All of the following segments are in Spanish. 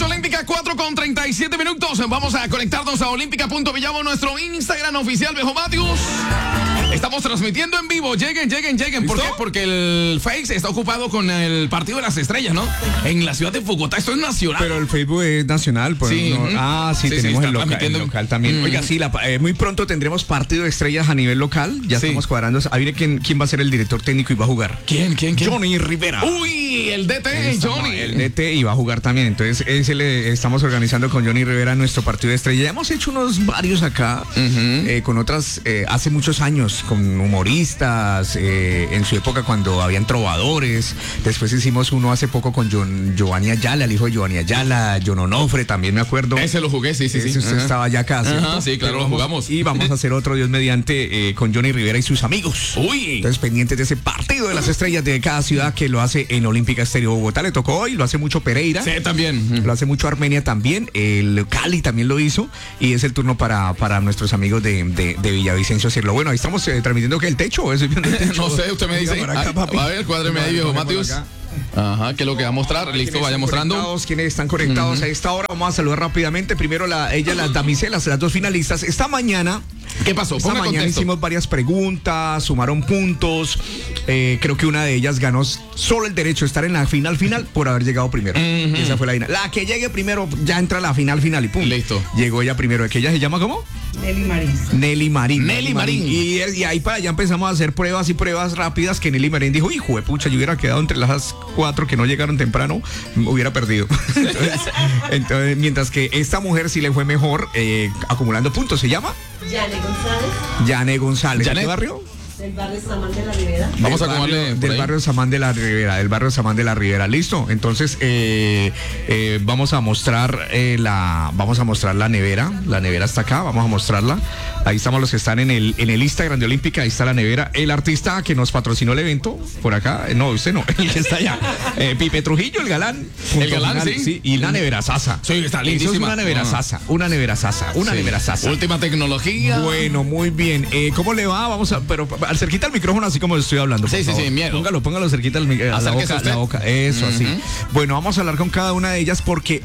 Olímpica, 4:37. Vamos a conectarnos a olímpica.villavo, nuestro Instagram oficial, Viejo Matius. Estamos transmitiendo en vivo. Lleguen. ¿Por qué? Porque el Face está ocupado con el partido de las estrellas, ¿no? En la ciudad de Bogotá. Esto es nacional. Pero el Facebook es nacional. Pues, sí. No. Sí, tenemos el local también. Oiga, sí, muy pronto tendremos partido de estrellas a nivel local. Ya estamos cuadrando. Ahí viene quién va a ser el director técnico y va a jugar. ¿Quién? Johnny Rivera. Uy, el DT, Johnny. El DT y va a jugar también. Entonces, estamos organizando con Johnny Rivera nuestro partido de estrella. Ya hemos hecho varios acá, con otras, hace muchos años, con humoristas, en su época cuando habían trovadores. Después hicimos uno hace poco con Giovanni Ayala, el hijo de Giovanni Ayala, John Onofre, también me acuerdo. Ese lo jugué, sí. Usted estaba allá acá, ¿cierto? Sí, claro, lo jugamos. Y vamos a hacer otro, Dios mediante, con Johnny Rivera y sus amigos. Uy. Entonces, pendientes de ese partido de las estrellas de cada ciudad que lo hace en Olímpica Estéreo. Bogotá le tocó hoy, lo hace mucho Pereira. Sí, también. Lo hace mucho Armenia también, el Cali también lo hizo, y es el turno para nuestros amigos de Villavicencio hacerlo. Bueno, ahí estamos transmitiendo que el techo, ¿eso? No sé, usted me dice. A ver, cuádreme ahí, Viejo Matius. Ajá, ¿qué es lo que va a mostrar? Listo, vaya mostrando. Quienes están conectados a esta hora, vamos a saludar rápidamente. Primero las damiselas, las dos finalistas. Esta mañana. ¿Qué pasó? Esta mañana hicimos varias preguntas, sumaron puntos. Creo que una de ellas ganó solo el derecho de estar en la final por haber llegado primero. Esa fue la final. La que llegue primero ya entra a la final y pum. Listo. Llegó ella primero. ¿Que ella se llama cómo? Nelly Marín. Y ahí para allá empezamos a hacer pruebas rápidas que Nelly Marín dijo, hijo de pucha, yo hubiera quedado entre las 4 que no llegaron temprano, hubiera perdido. entonces, mientras que esta mujer sí le fue mejor, acumulando puntos. ¿Se llama? Yane González. ¿De qué barrio? Del barrio Samán de la Ribera. Vamos a comerle del barrio Samán de la Ribera. Listo. Entonces vamos a mostrar la nevera. La nevera está acá. Vamos a mostrarla. Ahí estamos los que están en el Instagram de Olímpica. Ahí está la nevera. El artista que nos patrocinó el evento por acá. No, usted no. El que está allá. Pipe Trujillo, el galán. El galán, sí. Y la nevera sasa. Sí, está lindísima. Eso es una nevera sasa. Última tecnología. Bueno, muy bien. ¿Cómo le va? Vamos a, pero al cerquita al micrófono, así como estoy hablando. Sí, miedo. Póngalo cerquita a la boca. Eso, así. Bueno, vamos a hablar con cada una de ellas porque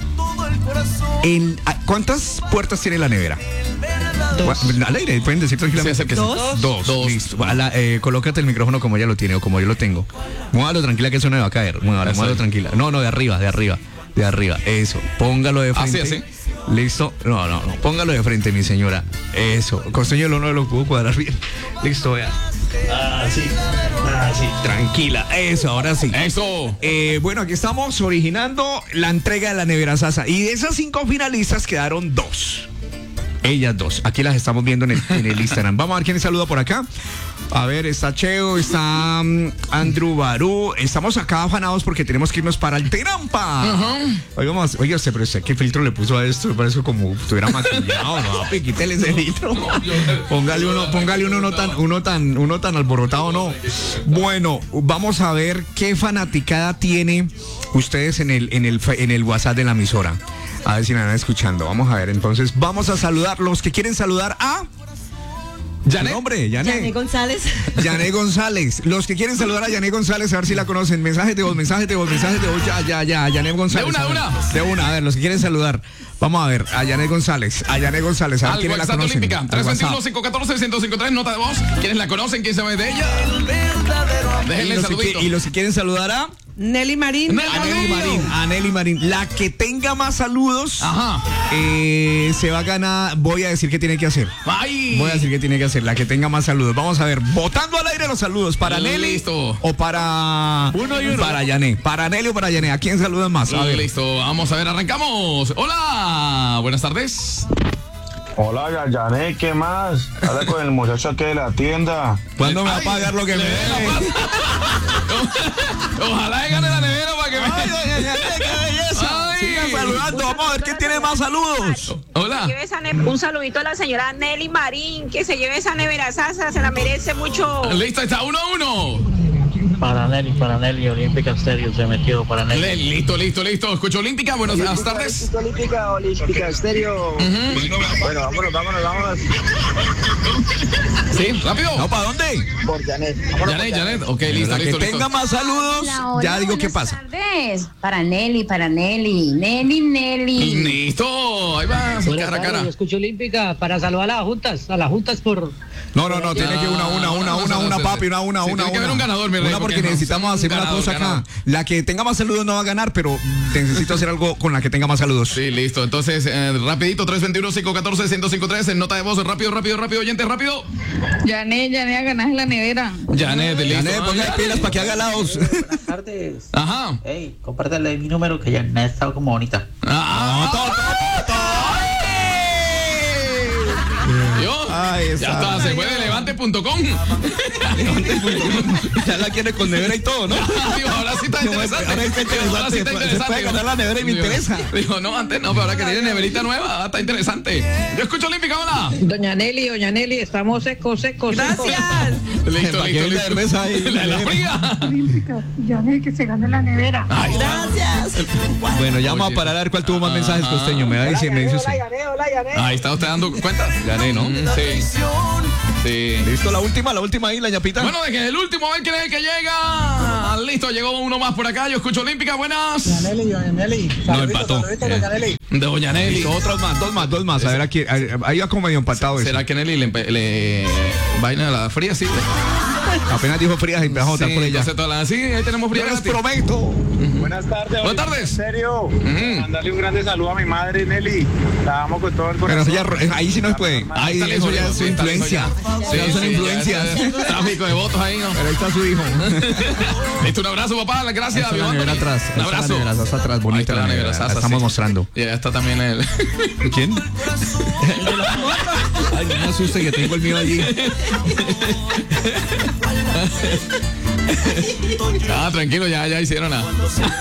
¿cuántas puertas tiene la nevera? Dos. Al aire, pueden decir tranquilamente. Sí, Dos. Listo. Colócate el micrófono como ella lo tiene o como yo lo tengo. Muévalo tranquila que eso no me va a caer. Muévalo tranquila. No, de arriba. Eso. Póngalo de frente. Así. Listo. No. Póngalo de frente, mi señora. Eso. Costeño no lo pudo cuadrar bien. Listo, vea. Así. Tranquila. Eso, ahora sí. Eso. Bueno, aquí estamos originando la entrega de la nevera sasa. Y de esas 5 finalistas quedaron 2. Ellas 2. Aquí las estamos viendo en el Instagram. Vamos a ver quién saluda por acá. A ver, está Cheo, está Andrew Barú. Estamos acá afanados porque tenemos que irnos para el Terampa. Oiga usted, pero usted, ¿qué filtro le puso a esto? Me parece como si estuviera maquillado, ¿no? Quítele ese filtro. Póngale uno tan alborotado, ¿no? Bueno, vamos a ver qué fanaticada tiene ustedes en el WhatsApp de la emisora. A ver si me van escuchando. Vamos a ver, entonces vamos a saludar los que quieren saludar a Yané González. Yané González. Los que quieren saludar a Yané González, a ver si la conocen. Mensajes de voz. Ya. Yané González. De una. A ver, los que quieren saludar. Vamos a ver, a Yané González. A ver quiénes la conocen. Olímpica, 321-514-153, nota de voz. ¿Quiénes la conocen? ¿Quién sabe de ella? Déjenle saludito. Y los que quieren saludar a Nelly Marín. A Nelly Marín. La que tenga más saludos se va a ganar. Voy a decir qué tiene que hacer. La que tenga más saludos. Vamos a ver, votando al aire los saludos. ¿Para Nelly? Listo. ¿O para para Yané? ¿Para Nelly o para Yané? ¿A quién saludan más? A ver. Listo, vamos a ver, arrancamos. Hola, buenas tardes. Hola, Yané, ¿qué más? Habla con el muchacho aquí de la tienda. ¿Cuándo me va a pagar lo que me debe? Ojalá gane la nevera para que ¡Qué belleza! Sigan saludando, vamos a ver quién tiene más saludos. Hola. Un saludito a la señora Nelly Marín, que se lleve esa nevera sasa, se la merece mucho. Listo, está 1-1. Para Nelly, Olímpica Stereo se metió para Nelly. Listo. Escucho Olímpica, buenas tardes. Olímpica Estéreo. Bueno, vámonos. Sí, rápido. No, ¿para dónde? Por Janet. Janet. Ok, listo. Que tenga más saludos, ya digo qué pasa. Tardes. Para Nelly. Nelly. Listo, ahí va. Cara a cara. Escucho Olímpica para saludar a las juntas por... No, tiene que una, papi, una. Tiene que haber un ganador, mi rey. Una porque necesitamos hacer una cosa acá. La que tenga más saludos no va a ganar, pero necesito hacer algo con la que tenga más saludos. Sí, listo. Entonces, rapidito, 321-514-1053, en nota de voz, rápido, oyentes, rápido. Janet, a ganar la nevera. Janet, listo. Janet, ponga pilas para que haga lados. Buenas tardes. Ajá. Ey, compártale mi número que ya ha estado como bonita. Ya está, se fue de levante.com. Ya la quiere con nevera y todo, ¿no? Digo, ahora sí está interesante. Ahora sí está interesante. Se puede ganar la nevera y me interesa. Digo, no, antes no, pero ahora que tiene neverita nueva, está interesante. Yo escucho Olímpica, hola. Doña Nelly, estamos secos. Gracias. Listo. La fría. Olímpica, Janet, que se gane la nevera. Gracias. Bueno, ya vamos a parar a ver cuál tuvo más mensajes, Costeño. Me dice usted. Ahí está usted dando cuenta. Gané, ¿no? Sí. Listo, la última ahí, la ñapita. Bueno, de que el último, a ver quién es el que llega. Listo, llegó uno más por acá. Yo escucho Olímpica, buenas. Nelly. No, empató. De Doña Nelly. Listo, dos más. A ver, aquí, ahí va como medio empatado. ¿Será que Nelly le vaina la fría? Sí. Apenas dijo frías y empezamos a estar por ella. Sí, ahí tenemos frías. Les prometo. Buenas tardes. Buenas tardes. En serio. Mandarle un grande saludo a mi madre, Nelly. La amo con todo el Pero corazón. eso ahí sí no se puede. Ahí está, Eso ya es su influencia. Sí, son influencias. Tráfico de votos ahí, ¿no? Pero ahí está su hijo. Listo, un abrazo, papá. Gracias. Está la nevera atrás. Un abrazo. La nevera está atrás, bonita la nevera. La estamos mostrando. Y ya está también el... ¿Quién? Ay, no me asuste que tengo el mío allí. Tranquilo, ya hicieron nada.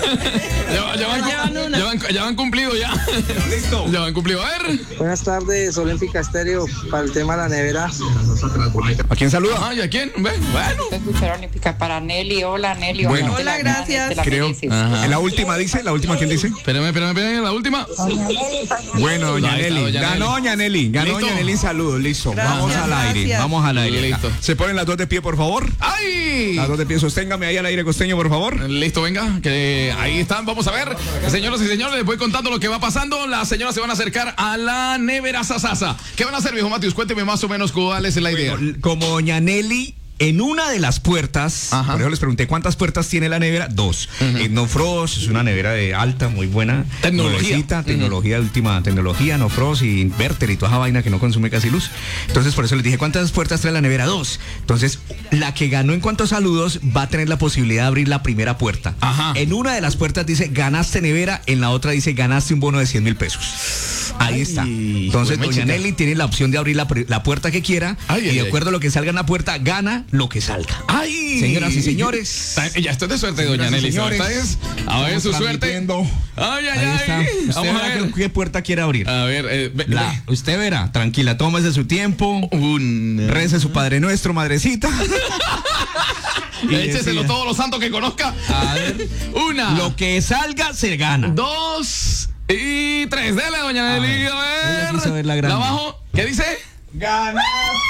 Ya van cumplido ya. Listo. Ya van cumplido. A ver. Buenas tardes, Olímpica Estéreo, para el tema de la nevera. ¿A quién saluda? ¿Y a quién? Bueno. Escuchar Olímpica para Nelly. Hola, Nelly. Bueno. Hola, gracias. Creo. La última dice. ¿La última quién dice? Espérame, la última. Bueno, doña Ahí está, Nelly. doña Ganó doña Nelly. Listo. Doña Nelly, saludos. Listo. Gracias, Vamos al aire. Listo. Se ponen las dos de pie, por favor. ¡Ay! Las dos de pie, sosténgame ahí al aire, Costeño, por favor. Listo, venga, que ahí están, vamos a ver. Señoras y señores, les voy contando lo que va pasando. Las señoras se van a acercar a la nevera Sasasa. ¿Qué van a hacer, viejo Matius? Cuénteme más o menos cuál es la idea. Como doña Nelly, en una de las puertas, Ajá. por eso les pregunté cuántas puertas tiene la nevera. 2. No Frost es una nevera de alta, muy buena Tecnología. nuevecita, tecnología, última tecnología, No Frost y inverter y toda esa vaina que no consume casi luz. Entonces por eso les dije cuántas puertas trae la nevera. 2. Entonces la que ganó en cuanto a saludos va a tener la posibilidad de abrir la primera puerta. Ajá. En una de las puertas dice ganaste nevera, en la otra dice ganaste un bono de 100,000 pesos. Ahí está. Entonces doña Nelly tiene la opción de abrir la puerta que quiera y de acuerdo a lo que salga en la puerta gana lo que salga. ¡Ay! Señoras y señores. Ya estoy de suerte, doña Nelly. Señores, A ver su suerte. Ahí está. Usted Vamos a verá ver. qué puerta quiere abrir. A ver, Usted verá, tranquila, tómese su tiempo. Rece su Padre Nuestro, madrecita. Y écheselo decida. todos los santos que conozca. A ver. Una. Lo que salga se gana. 2 y 3. Dele, doña Nelly. A ver. ella quiso ver la grande. Abajo. ¿Qué dice? Ganaste.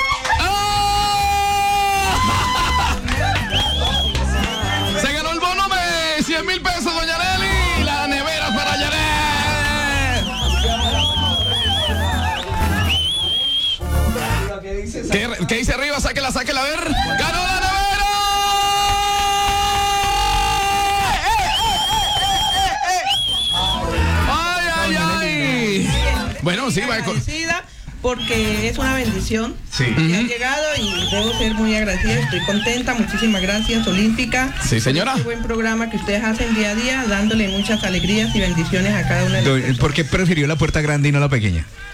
Se ganó el bono de 100,000 pesos, doña Nelly. La nevera para Janet. ¿Qué dice arriba? Sáquela, a ver. ¡Ganó la nevera! ¡Ay! Bueno, sí, va a... Agradecida porque es una bendición Sí. que ha llegado y debo ser muy agradecida. Estoy contenta. Muchísimas gracias, Olímpica. Sí, señora. Qué buen programa que ustedes hacen día a día, dándole muchas alegrías y bendiciones a cada uno de los. ¿Por qué prefirió la puerta grande y no la pequeña?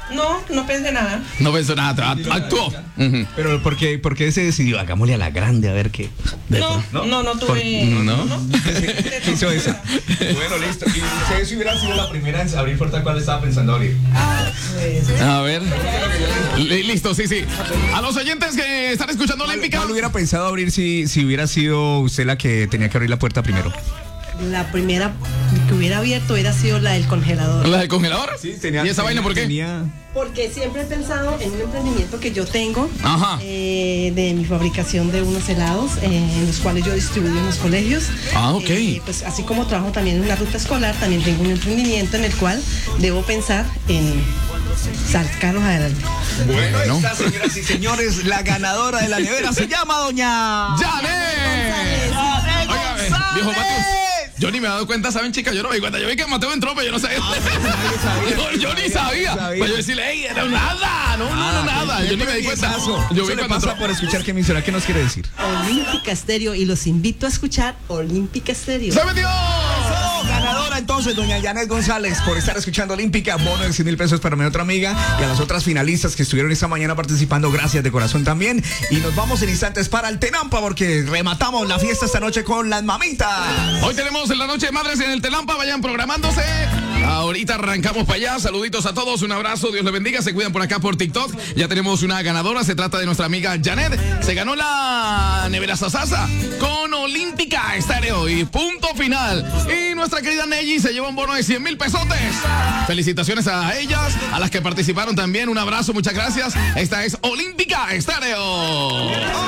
No pensé nada. No pensó nada, actuó. Ujú. Pero ¿por qué se decidió? Hagámosle a la grande, a ver qué. No tuve. ¿No? ¿Qué hizo eso? Bueno, listo. Y si hubiera sido la primera en abrir puerta, ¿cuál estaba pensando abrir? A ver. Listo, sí. A los oyentes que están escuchando Olímpica. ¿Cuál hubiera pensado abrir si hubiera sido usted la que tenía que abrir la puerta primero? La primera que hubiera abierto hubiera sido la del congelador. ¿La del congelador? Sí, tenía. ¿Y esa vaina por qué? Porque siempre he pensado en un emprendimiento que yo tengo, Ajá. De mi fabricación de unos helados, en los cuales yo distribuyo en los colegios. Ah, ok. Pues así como trabajo también en una ruta escolar, también tengo un emprendimiento en el cual debo pensar en sacarlos adelante. Bueno, está, señoras y señores, la ganadora de la nevera se llama doña ¡Janet! Oiga, viejo Matius, yo ni me he dado cuenta, ¿saben, chicas? Yo no me di cuenta. Yo vi que Mateo entró, pero yo no sabía. Yo ni sabía. Pues yo decirle, ¡ey, no, nada! No, nada. Yo ni me di cuenta. Yo vi ¿Qué cuando pasa entró. por escuchar qué emisora? ¿Qué nos quiere decir? Olímpica Estéreo, y los invito a escuchar Olímpica Estéreo. ¡Se metió! Ganadora entonces, doña Janet González, por estar escuchando Olímpica, bono de 100,000 pesos para mi otra amiga, y a las otras finalistas que estuvieron esta mañana participando, gracias de corazón también. Y nos vamos en instantes para el Tenampa, porque rematamos la fiesta esta noche con las mamitas. Hoy tenemos en la noche de madres en el Telampa, vayan programándose. Ahorita arrancamos para allá. Saluditos a todos, un abrazo, Dios les bendiga. Se cuidan por acá por TikTok. Ya tenemos una ganadora, se trata de nuestra amiga Janet. Se ganó la nevera Sasasa con Olímpica Estéreo y punto final. Y nuestra querida Nelly se lleva un bono de 100,000 pesotes. Felicitaciones a ellas, a las que participaron también. Un abrazo, muchas gracias. Esta es Olímpica Estéreo.